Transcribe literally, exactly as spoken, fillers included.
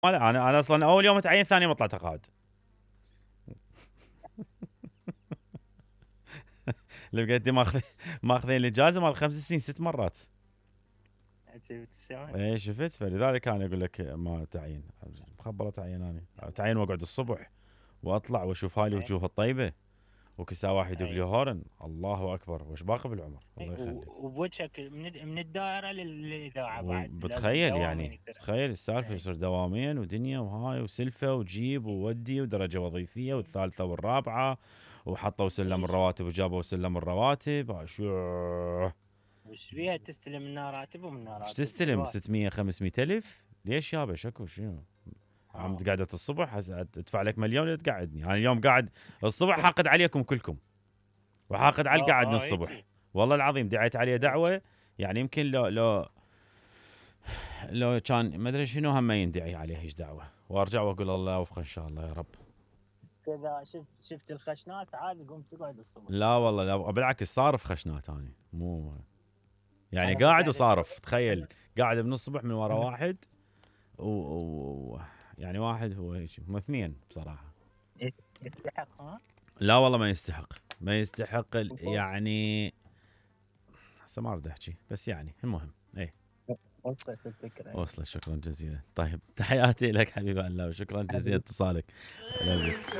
انا انا اصلا اول يوم اتعين ثاني يوم طلعت اقعد. لقيت ماخذ ماخذين الاجازه مال خمس سنين ست مرات. شفت شلون؟ اي شفت، فلذلك انا اقول لك ما تعين، مخبره تعين انا تعين واقعد الصبح واطلع واشوف هاي الوجوه الطيبه وكسا واحد يدق لي هورن، الله اكبر وش باقي بالعمر، الله يخليك. وبوجهك من من الدائره للاذاعه بعد بتخيل دوامين يعني، يصير. تخيل السالفه يصير دوامين ودنيا وهاي وسلفه وجيب وودي ودرجه وظيفيه والثالثه والرابعه، وحطوا سلم الرواتب وجابوا سلم الرواتب، ها شو وش فيها تستلم منها راتب ومنها راتب؟ ايش تستلم؟ ستمية خمسمية الف؟ ليش يابا شكو شنو؟ عم قاعدة الصبح ادفع لك مليون لا تقعدني، انا اليوم قاعد الصبح حاقد عليكم كلكم وحاقد على اللي قعدنا الصبح والله العظيم، دعيت عليه دعوه يعني يمكن لو لو لو كان ما ادري شنو هم يندعي عليه ايش دعوه، وارجع واقول الله يوفقه ان شاء الله يا رب. بس كذا شفت شفت الخشنات عادي قمت تقعد الصبح. لا والله لا بالعكس صارف خشنات انا مو يعني قاعد وصارف، تخيل قاعد من الصبح من ورا واحد و... و... يعني واحد هو هيك هم اثنين بصراحه. يستحق ها؟ لا والله ما يستحق، ما يستحق يعني هسه ما اريد احكي بس يعني المهم ايه وصلت الفكره. وصلت، شكرا جزيلا. طيب تحياتي لك حبيبي الله وشكرا جزيلا اتصالك.